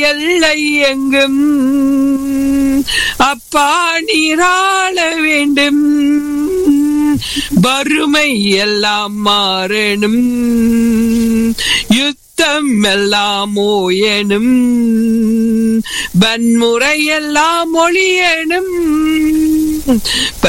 எல்லை எங்கும் அப்பா நீராள வேண்டும். வறுமை எல்லாம் மாறணும், யுத்தம் எல்லாம் ஓயணும், வன்முறை எல்லாம் ஒழியணும்.